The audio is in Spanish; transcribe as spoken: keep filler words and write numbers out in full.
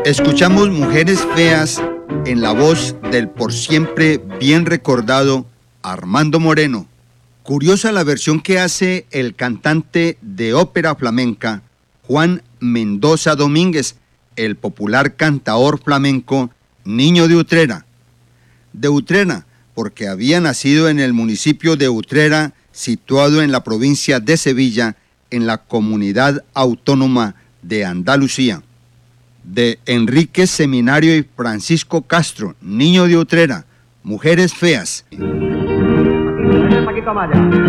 Escuchamos Mujeres Feas en la voz del por siempre bien recordado Armando Moreno. Curiosa la versión que hace el cantante de ópera flamenca Juan Mendoza Domínguez, el popular cantaor flamenco Niño de Utrera. De Utrera, porque había nacido en el municipio de Utrera, situado en la provincia de Sevilla, en la comunidad autónoma de Andalucía. De Enrique Seminario y Francisco Castro, Niño de Utrera, Mujeres Feas. Un poquito más allá.